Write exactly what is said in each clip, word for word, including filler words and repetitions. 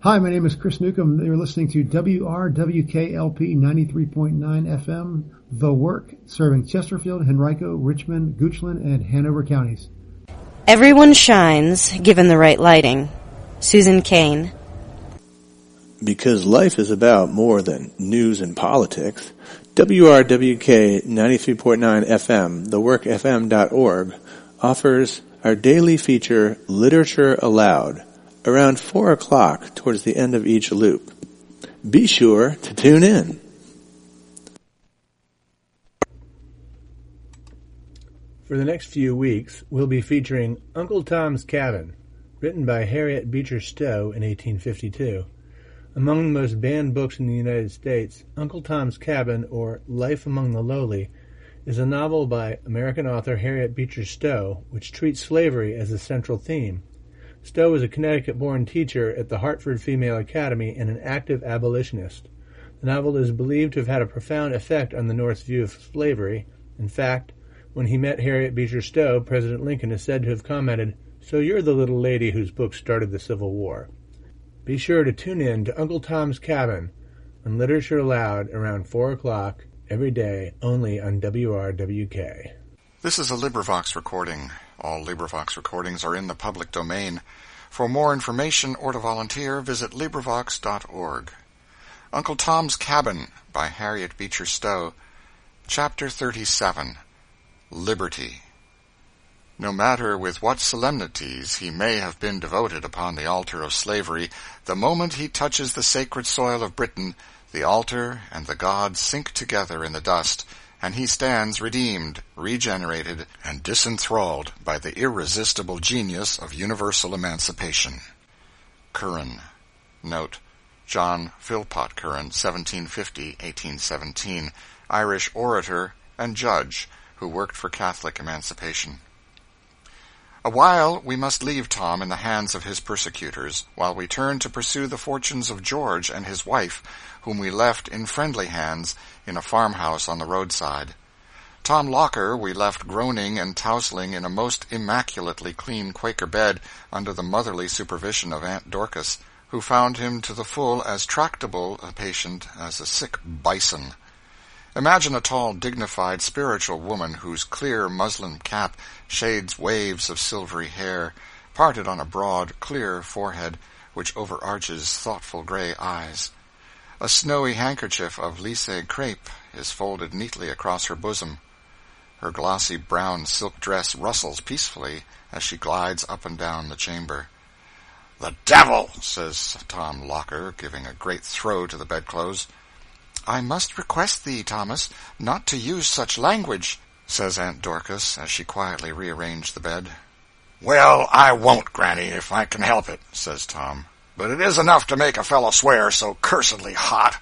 Hi, my name is Chris Newcomb. You're listening to W R W K L P ninety-three point nine F M, The Work, serving Chesterfield, Henrico, Richmond, Goochland, and Hanover counties. Everyone shines, given the right lighting. Susan Cain. Because life is about more than news and politics, W R W K ninety-three point nine F M, the work f m dot org, offers our daily feature, Literature Aloud, around four o'clock towards the end of each loop. Be sure to tune in. For the next few weeks, we'll be featuring Uncle Tom's Cabin, written by Harriet Beecher Stowe in eighteen fifty-two. Among the most banned books in the United States, Uncle Tom's Cabin, or Life Among the Lowly, is a novel by American author Harriet Beecher Stowe, which treats slavery as a central theme. Stowe was a Connecticut-born teacher at the Hartford Female Academy and an active abolitionist. The novel is believed to have had a profound effect on the North's view of slavery. In fact, when he met Harriet Beecher Stowe, President Lincoln is said to have commented, "So you're the little lady whose book started the Civil War." Be sure to tune in to Uncle Tom's Cabin on Literature Aloud around four o'clock every day, only on W R W K. This is a LibriVox recording. All LibriVox recordings are in the public domain. For more information or to volunteer, visit LibriVox dot org. Uncle Tom's Cabin by Harriet Beecher Stowe. Chapter thirty-seven. Liberty. No matter with what solemnities he may have been devoted upon the altar of slavery, the moment he touches the sacred soil of Britain, the altar and the gods sink together in the dust, and he stands redeemed, regenerated, and disenthralled by the irresistible genius of universal emancipation. Curran. Note, John Philpot Curran, seventeen fifty to eighteen seventeen, Irish orator and judge who worked for Catholic emancipation. A while we must leave Tom in the hands of his persecutors, while we turn to pursue the fortunes of George and his wife, whom we left in friendly hands in a farmhouse on the roadside. Tom Locker we left groaning and tousling in a most immaculately clean Quaker bed under the motherly supervision of Aunt Dorcas, who found him to the full as tractable a patient as a sick bison. Imagine a tall, dignified, spiritual woman whose clear muslin cap shades waves of silvery hair, parted on a broad, clear forehead, which overarches thoughtful gray eyes. A snowy handkerchief of lissé crepe is folded neatly across her bosom. Her glossy brown silk dress rustles peacefully as she glides up and down the chamber. "The devil!" says Tom Locker, giving a great throw to the bedclothes. "I must request thee, Thomas, not to use such language," says Aunt Dorcas, as she quietly rearranged the bed. "Well, I won't, Granny, if I can help it," says Tom. "But it is enough to make a fellow swear, so cursedly hot."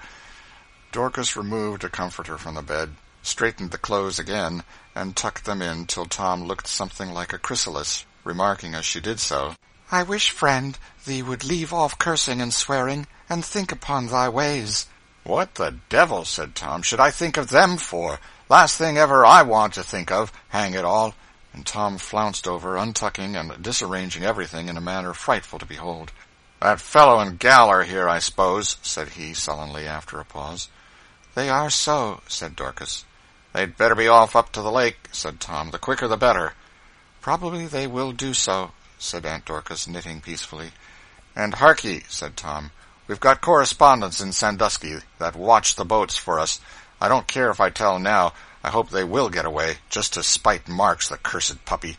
Dorcas removed a comforter from the bed, straightened the clothes again, and tucked them in till Tom looked something like a chrysalis, remarking as she did so, "I wish, friend, thee would leave off cursing and swearing, and think upon thy ways." "What the devil," said Tom, "should I think of them for? Last thing ever I want to think of, hang it all." And Tom flounced over, untucking and disarranging everything in a manner frightful to behold. "That fellow and gal are here, I suppose," said he sullenly after a pause. "They are so," said Dorcas. "They'd better be off up to the lake," said Tom. "The quicker the better." "Probably they will do so," said Aunt Dorcas, knitting peacefully. "And hark ye," said Tom, "we've got correspondents in Sandusky that watch the boats for us. I don't care if I tell now. I hope they will get away, just to spite Marks, the cursed puppy.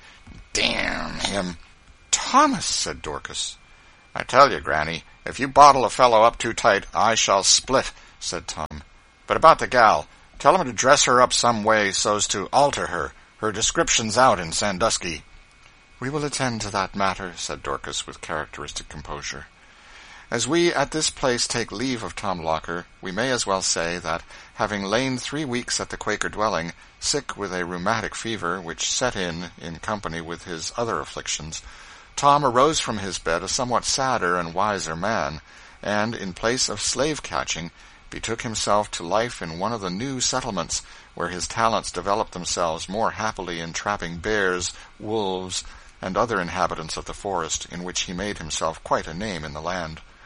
Damn him." "Thomas," said Dorcas. "I tell you, Granny, if you bottle a fellow up too tight, I shall split," said Tom. "But about the gal, tell him to dress her up some way so's to alter her. Her description's out in Sandusky." "We will attend to that matter," said Dorcas with characteristic composure. As we at this place take leave of Tom Locker, we may as well say that, having lain three weeks at the Quaker dwelling, sick with a rheumatic fever which set in in company with his other afflictions, Tom arose from his bed a somewhat sadder and wiser man, and, in place of slave-catching, betook himself to life in one of the new settlements, where his talents developed themselves more happily in trapping bears, wolves, and other inhabitants of the forest, in which he made himself quite a name in the land.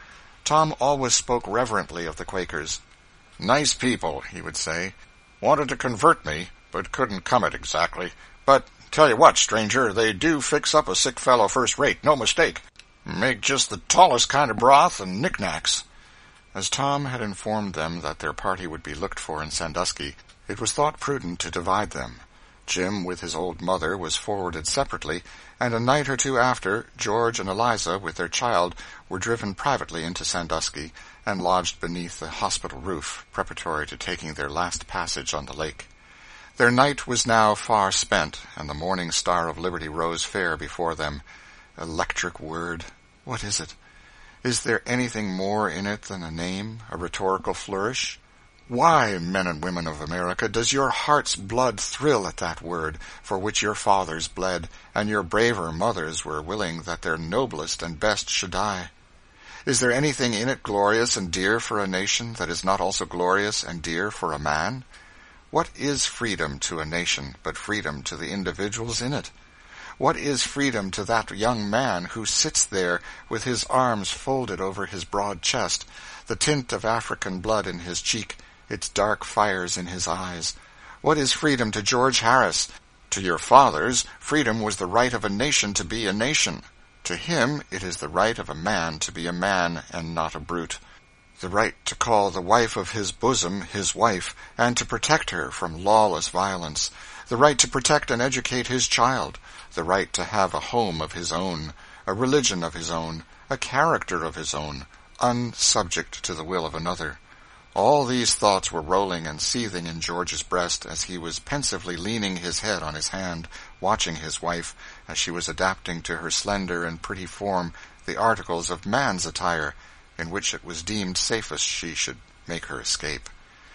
Tom always spoke reverently of the Quakers. "Nice people," he would say. "Wanted to convert me, but couldn't come it exactly. But tell you what, stranger, they do fix up a sick fellow first-rate, no mistake. Make just the tallest kind of broth and knickknacks." As Tom had informed them that their party would be looked for in Sandusky, it was thought prudent to divide them. Jim, with his old mother, was forwarded separately, and a night or two after, George and Eliza, with their child, were driven privately into Sandusky and lodged beneath the hospital roof, preparatory to taking their last passage on the lake. Their night was now far spent, and the morning star of liberty rose fair before them. Electric word! What is it? Is there anything more in it than a name, a rhetorical flourish? Why, men and women of America, does your heart's blood thrill at that word, for which your fathers bled, and your braver mothers were willing that their noblest and best should die? Is there anything in it glorious and dear for a nation that is not also glorious and dear for a man? What is freedom to a nation but freedom to the individuals in it? What is freedom to that young man who sits there with his arms folded over his broad chest, the tint of African blood in his cheek, its dark fires in his eyes? What is freedom to George Harris? To your fathers, freedom was the right of a nation to be a nation. To him, it is the right of a man to be a man and not a brute. The right to call the wife of his bosom his wife, and to protect her from lawless violence. The right to protect and educate his child. The right to have a home of his own, a religion of his own, a character of his own, unsubject to the will of another. All these thoughts were rolling and seething in George's breast as he was pensively leaning his head on his hand, watching his wife as she was adapting to her slender and pretty form the articles of man's attire, in which it was deemed safest she should make her escape.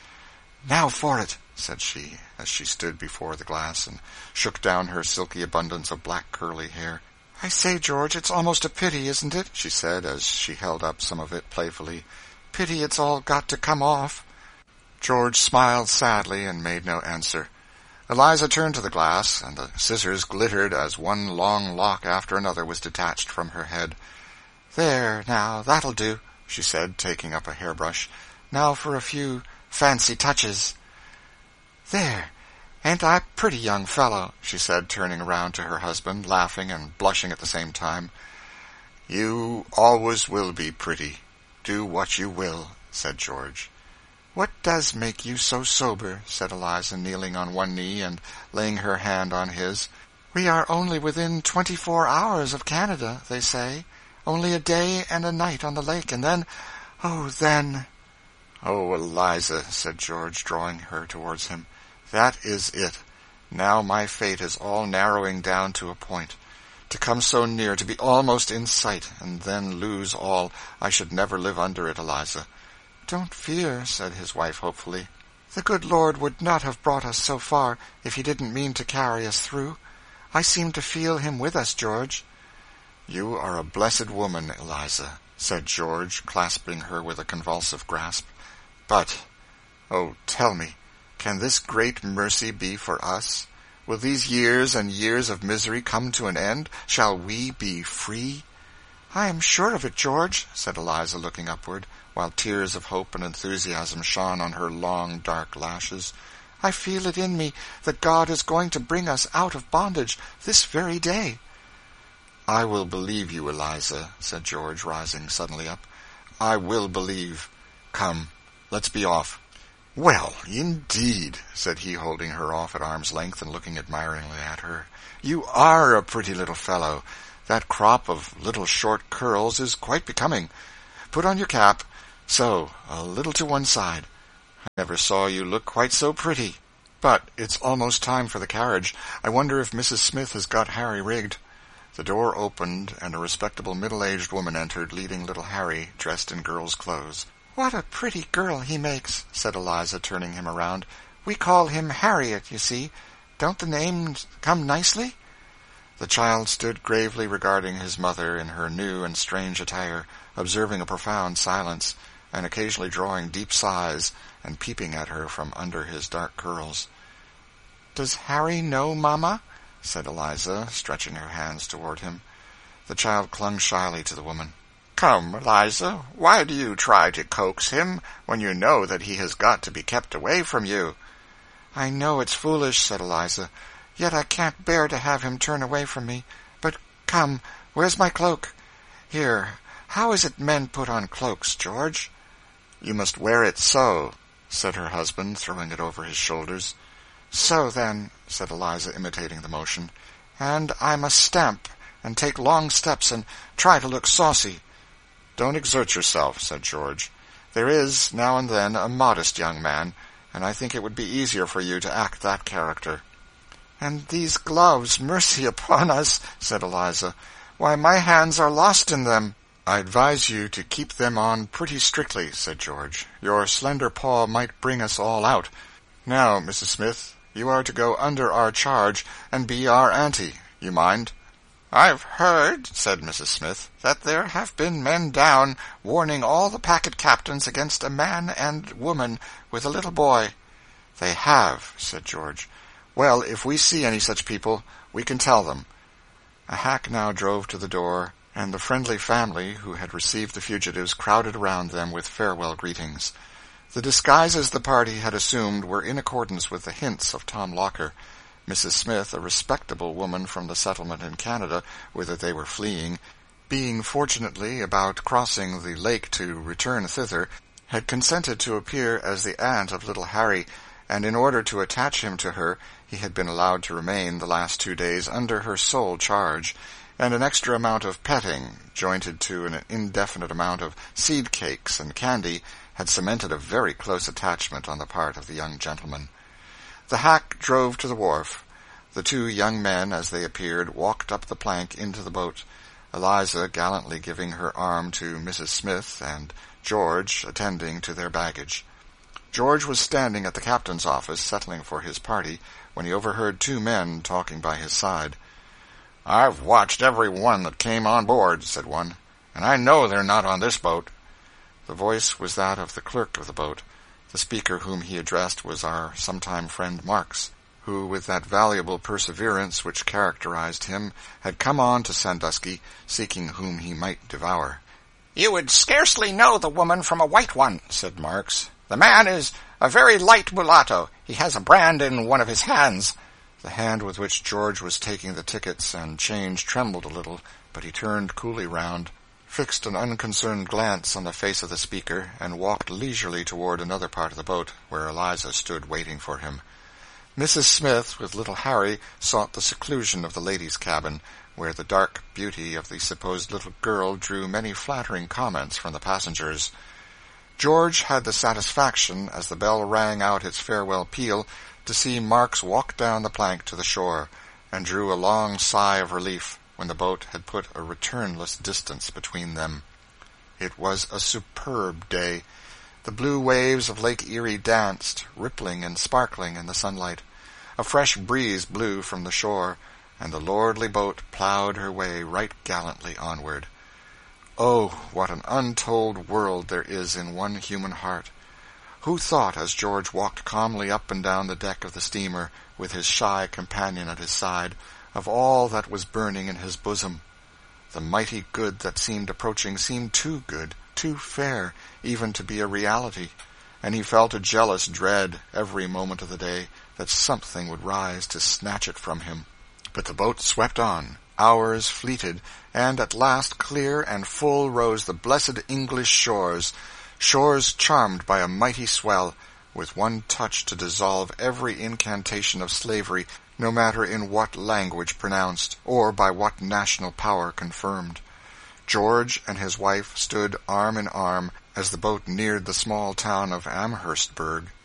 "Now for it," said she, as she stood before the glass and shook down her silky abundance of black curly hair. "I say, George, it's almost a pity, isn't it?" she said, as she held up some of it playfully. "Pity it's all got to come off." George smiled sadly and made no answer. Eliza turned to the glass, and the scissors glittered as one long lock after another was detached from her head. "There, now, that'll do," she said, taking up a hairbrush. "Now for a few fancy touches. There, ain't I a pretty young fellow?" she said, turning around to her husband, laughing and blushing at the same time. "You always will be pretty, do what you will," said George. "What does make you so sober?" said Eliza, kneeling on one knee and laying her hand on his. "We are only within twenty-four hours of Canada, they say. Only a day and a night on the lake, and then, oh, then—" "Oh, Eliza," said George, drawing her towards him, "that is it. Now my fate is all narrowing down to a point. To come so near, to be almost in sight, and then lose all, I should never live under it, Eliza." "Don't fear," said his wife hopefully. "The good Lord would not have brought us so far if he didn't mean to carry us through. I seem to feel him with us, George." "You are a blessed woman, Eliza," said George, clasping her with a convulsive grasp. "But, oh, tell me, can this great mercy be for us? Will these years and years of misery come to an end? Shall we be free?" "I am sure of it, George," said Eliza, looking upward, while tears of hope and enthusiasm shone on her long, dark lashes. "I feel it in me that God is going to bring us out of bondage this very day." "I will believe you, Eliza," said George, rising suddenly up. "I will believe. Come, let's be off." "Well, indeed," said he, holding her off at arm's length and looking admiringly at her. "You are a pretty little fellow. That crop of little short curls is quite becoming. Put on your cap. So, a little to one side. I never saw you look quite so pretty. But it's almost time for the carriage. I wonder if Missus Smith has got Harry rigged." The door opened, and a respectable middle-aged woman entered, leading little Harry, dressed in girl's clothes. "What a pretty girl he makes," said Eliza, turning him around. "We call him Harriet, you see. Don't the names come nicely?" The child stood gravely regarding his mother in her new and strange attire, observing a profound silence, and occasionally drawing deep sighs and peeping at her from under his dark curls. "Does Harry know, Mamma?" said Eliza, stretching her hands toward him. The child clung shyly to the woman. "Come, Eliza, why do you try to coax him when you know that he has got to be kept away from you?" "I know it's foolish," said Eliza, "yet I can't bear to have him turn away from me. But come, where's my cloak? Here, how is it men put on cloaks, George?" "You must wear it so," said her husband, throwing it over his shoulders. "So, then," said Eliza, imitating the motion, "and I must stamp, and take long steps, and try to look saucy." "Don't exert yourself," said George. "There is, now and then, a modest young man, and I think it would be easier for you to act that character." "And these gloves, mercy upon us," said Eliza. "Why, my hands are lost in them." "I advise you to keep them on pretty strictly," said George. "Your slender paw might bring us all out. Now, Missus Smith, you are to go under our charge and be our auntie. You mind?" "I've heard," said Missus Smith, "that there have been men down, warning all the packet captains against a man and woman with a little boy." "They have," said George. "Well, if we see any such people, we can tell them." A hack now drove to the door, and the friendly family who had received the fugitives crowded around them with farewell greetings. The disguises the party had assumed were in accordance with the hints of Tom Locker. Missus Smith, a respectable woman from the settlement in Canada, whither they were fleeing, being fortunately about crossing the lake to return thither, had consented to appear as the aunt of little Harry, and in order to attach him to her, he had been allowed to remain the last two days under her sole charge, and an extra amount of petting, jointed to an indefinite amount of seed cakes and candy, had cemented a very close attachment on the part of the young gentleman. The hack drove to the wharf. The two young men, as they appeared, walked up the plank into the boat, Eliza gallantly giving her arm to Missus Smith, and George attending to their baggage. George was standing at the captain's office, settling for his party, when he overheard two men talking by his side. "I've watched every one that came on board," said one, "and I know they're not on this boat." The voice was that of the clerk of the boat. The speaker whom he addressed was our sometime friend Marks, who, with that valuable perseverance which characterized him, had come on to Sandusky, seeking whom he might devour. "You would scarcely know the woman from a white one," said Marks. "The man is a very light mulatto. He has a brand in one of his hands." The hand with which George was taking the tickets and change trembled a little, but he turned coolly round, fixed an unconcerned glance on the face of the speaker, and walked leisurely toward another part of the boat, where Eliza stood waiting for him. Missus Smith, with little Harry, sought the seclusion of the ladies' cabin, where the dark beauty of the supposed little girl drew many flattering comments from the passengers. George had the satisfaction, as the bell rang out its farewell peal, to see Marks walk down the plank to the shore, and drew a long sigh of relief when the boat had put a returnless distance between them. It was a superb day. The blue waves of Lake Erie danced, rippling and sparkling in the sunlight. A fresh breeze blew from the shore, and the lordly boat plowed her way right gallantly onward. Oh, what an untold world there is in one human heart! Who thought, as George walked calmly up and down the deck of the steamer, with his shy companion at his side, of all that was burning in his bosom? The mighty good that seemed approaching seemed too good, too fair, even to be a reality, and he felt a jealous dread every moment of the day that something would rise to snatch it from him. But the boat swept on, hours fleeted, and at last clear and full rose the blessed English shores, shores charmed by a mighty swell, with one touch to dissolve every incantation of slavery, no matter in what language pronounced, or by what national power confirmed. George and his wife stood arm in arm as the boat neared the small town of Amherstburg,